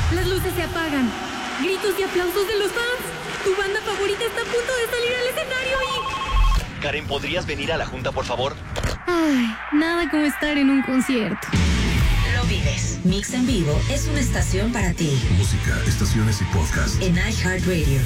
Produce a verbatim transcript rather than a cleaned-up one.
Las luces se apagan. Gritos y aplausos de los fans. Tu banda favorita está a punto de salir al escenario y... Karen, ¿podrías venir a la junta, por favor? Ay, nada como estar en un concierto. Lo vives. Mix en Vivo es una estación para ti. Música, estaciones y podcast. En iHeartRadio.